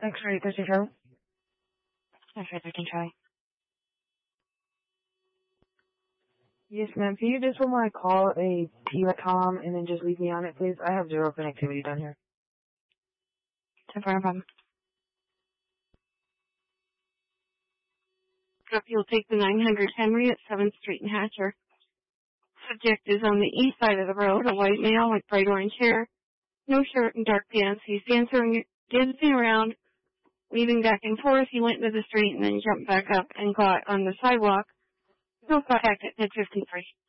X-ray 13 Charlie. X-ray 13 Charlie. Yes, ma'am. Can you just want my call a PVAC and then just leave me on it, please? I have zero connectivity down here. No problem. So if you'll take the 900 Henry at 7th Street in Hatcher. Subject is on the east side of the road, a white male with bright orange hair, no shirt and dark pants. He's dancing around, weaving back and forth. He went into the street and then jumped back up and got on the sidewalk. No contact at 53.